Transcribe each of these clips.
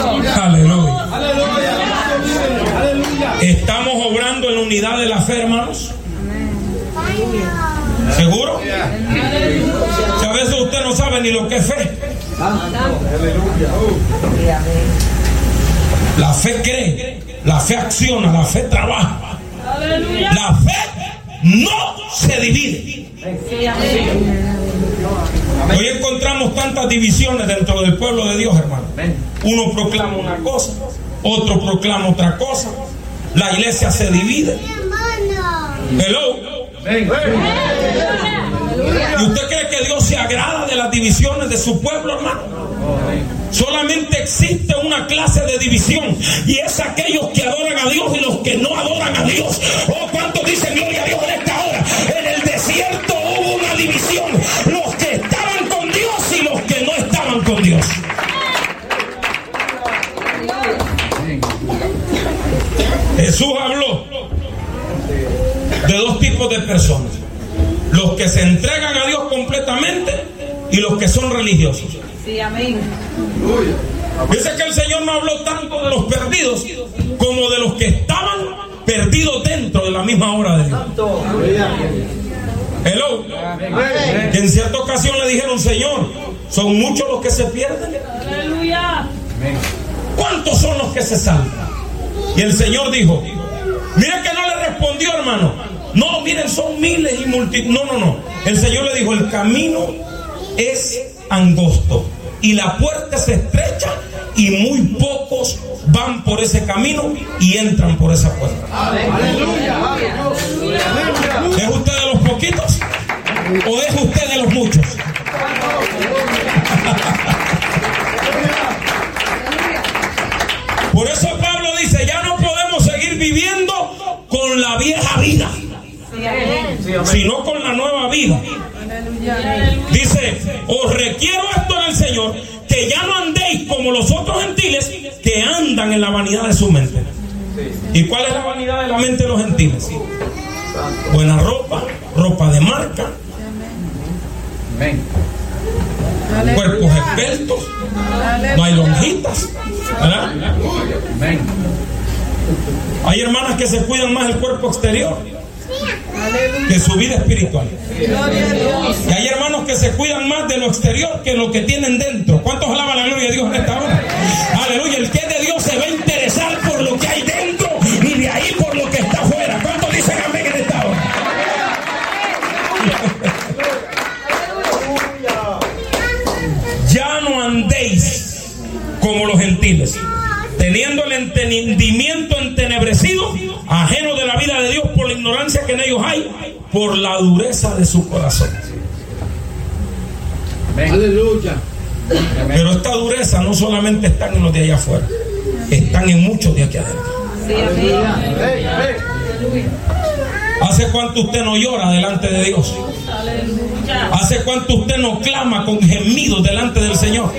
Aleluya. ¿Estamos obrando en la unidad de la fe, hermanos? ¿Seguro? Que a veces usted no sabe ni lo que es fe. La fe cree, la fe acciona, la fe trabaja. La fe no se divide. Hoy encontramos tantas divisiones dentro del pueblo de Dios, hermano. Uno proclama una cosa, otro proclama otra cosa. La iglesia se divide. Hello. ¿Y usted cree que Dios se agrada de las divisiones de su pueblo, hermano? Solamente existe una clase de división, y es aquellos que adoran a Dios y los que no adoran a Dios. Oh, ¿cuántos dicen gloria a Dios en esta hora? En el desierto hubo una división: los que estaban con Dios y los que no estaban con Dios. Jesús habló de dos tipos de personas: los que se entregan a Dios completamente y los que son religiosos. Sí, amén. Dice que el Señor no habló tanto de los perdidos como de los que estaban perdidos dentro de la misma obra de Dios. Hello. Que en cierta ocasión le dijeron: Señor, ¿son muchos los que se pierden? Aleluya. ¿Cuántos son los que se salvan? Y el Señor dijo: mire que no le respondió, hermano. No, miren, son miles y multitud. No. El Señor le dijo: el camino es angosto y la puerta es estrecha, y muy pocos van por ese camino y entran por esa puerta. Aleluya. ¿Es usted de los poquitos o es usted de los muchos? Por eso Pablo dice: ya no podemos seguir viviendo con la vieja vida, sino con la nueva vida. Dice: os requiero esto en el Señor, que ya no andéis como los otros gentiles que andan en la vanidad de su mente. ¿Y cuál es la vanidad de la mente de los gentiles? Buena ropa, ropa de marca, cuerpos esbeltos, no hay lonjitas, ¿verdad? Hay hermanas que se cuidan más el cuerpo exterior que su vida espiritual. Y hay hermanos que se cuidan más de lo exterior que lo que tienen dentro. ¿Cuántos alaban la gloria de Dios en esta hora? Aleluya. El que es de Dios se va a interesar por lo que hay dentro y de ahí por lo que está afuera. ¿Cuántos dicen amén en esta hora? Ya no andéis como los gentiles, teniendo el entendimiento entenebrecido, ajeno de la vida de Dios por la ignorancia que en ellos hay, por la dureza de su corazón. Aleluya. Pero esta dureza no solamente está en los de allá afuera, están en muchos de aquí adentro. ¿Hace cuánto usted no llora delante de Dios? ¿Hace cuánto usted no clama con gemidos delante del Señor?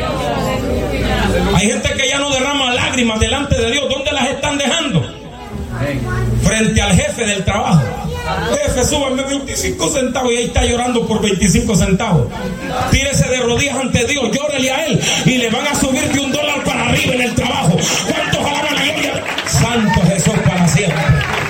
Hay gente que ya no derrama lágrimas delante de Dios. ¿Dónde las están dejando? Frente al jefe del trabajo. Jefe, súbame 25 centavos, y ahí está llorando por 25 centavos. Tírese de rodillas ante Dios, llórele a Él, y le van a subir de $1 para arriba en el trabajo. ¿Cuántos alaban la gloria? Santo Jesús para siempre.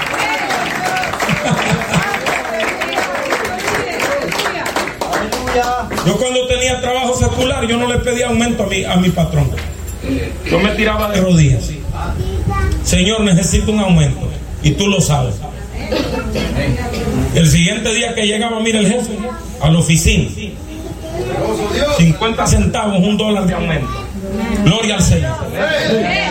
Yo cuando tenía trabajo secular, yo no le pedía aumento a mi patrón. Yo me tiraba de rodillas: Señor, necesito un aumento. Y tú lo sabes. El siguiente día que llegaba, mira el jefe a la oficina, 50 centavos, $1 de aumento. Gloria al Señor.